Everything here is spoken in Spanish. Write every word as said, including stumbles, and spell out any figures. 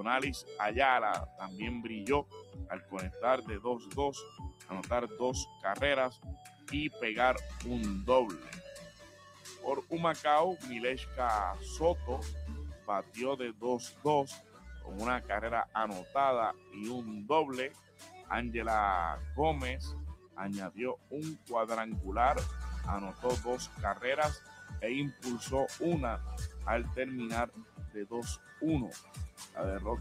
Donalis Ayala también brilló al conectar de dos dos, anotar dos carreras y pegar un doble. Por Humacao, Mileshka Soto batió de dos dos con una carrera anotada y un doble. Ángela Gómez añadió un cuadrangular, anotó dos carreras e impulsó una al terminar de dos uno. La derrota